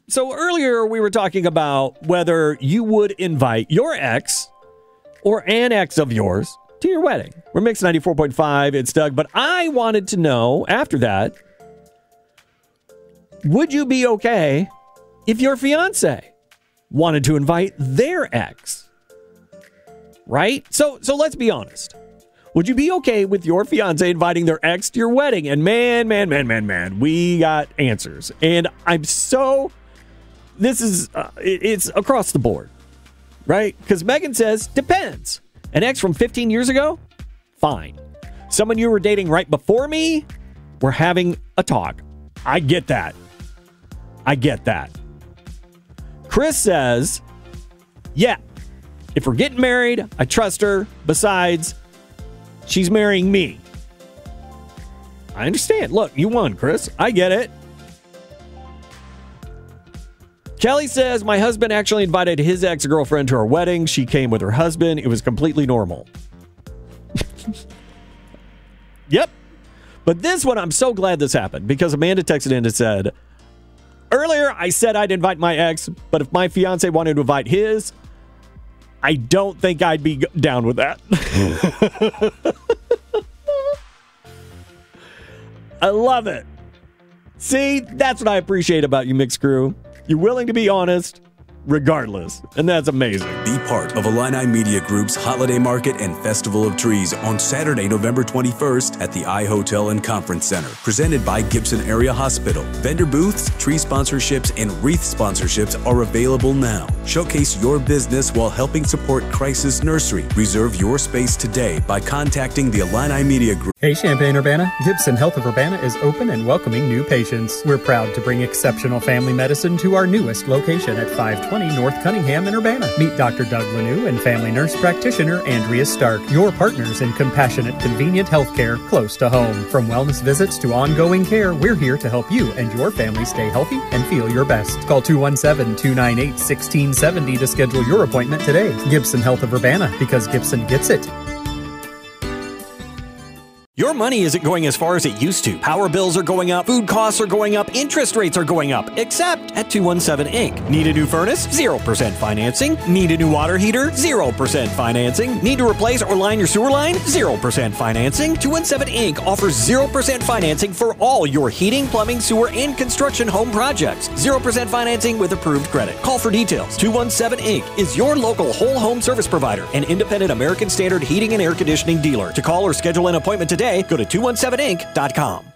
So earlier we were talking about whether you would invite your ex or an ex of yours to your wedding. We're Mix 94.5. It's Doug. But I wanted to know after that, would you be okay if your fiance wanted to invite their ex? Right? So let's be honest. Would you be okay with your fiance inviting their ex to your wedding? And man, we got answers. And it's across the board, right? Because Megan says, depends. An ex from 15 years ago? Fine. Someone you were dating right before me? We're having a talk. I get that. Chris says, yeah, if we're getting married, I trust her. Besides, she's marrying me. I understand. Look, you won, Chris. I get it. Kelly says, my husband actually invited his ex-girlfriend to our wedding. She came with her husband. It was completely normal. Yep. But this one, I'm so glad this happened because Amanda texted in and said, earlier I said I'd invite my ex, but if my fiance wanted to invite his, I don't think I'd be down with that. I love it. See, that's what I appreciate about you, Mix Crew. You're willing to be honest, regardless, and that's amazing. Be part of Illini Media Group's Holiday Market and Festival of Trees on Saturday, November 21st at the iHotel and Conference Center, presented by Gibson Area Hospital. Vendor booths, tree sponsorships, and wreath sponsorships are available now. Showcase your business while helping support Crisis Nursery. Reserve your space today by contacting the Illini Media Group. Hey Champaign-Urbana, Gibson Health of Urbana is open and welcoming new patients. We're proud to bring exceptional family medicine to our newest location at 520 North Cunningham in Urbana. Meet Dr. Doug Lanou and family nurse practitioner Andrea Stark, your partners in compassionate, convenient healthcare close to home. From wellness visits to ongoing care, we're here to help you and your family stay healthy and feel your best. Call 217-298-1670 to schedule your appointment today. Gibson Health of Urbana, because Gibson gets it. Your money isn't going as far as it used to. Power bills are going up, food costs are going up, interest rates are going up, except at 217 Inc. Need a new furnace? 0% financing. Need a new water heater? 0% financing. Need to replace or line your sewer line? 0% financing. 217 Inc. offers 0% financing for all your heating, plumbing, sewer, and construction home projects. 0% financing with approved credit. Call for details. 217 Inc. is your local whole home service provider, an independent American Standard heating and air conditioning dealer. To call or schedule an appointment today, go to 217inc.com.